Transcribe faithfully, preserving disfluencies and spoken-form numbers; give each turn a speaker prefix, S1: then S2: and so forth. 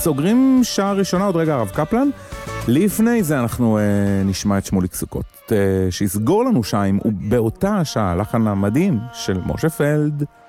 S1: סוגרים שעה ראשונה, עוד רגע הרב קפלן. לפני זה אנחנו אה, נשמע את שמוליק סוכות, אה, שיסגור לנו שיים, ובאותה השעה לחן המדהים של משה פלד.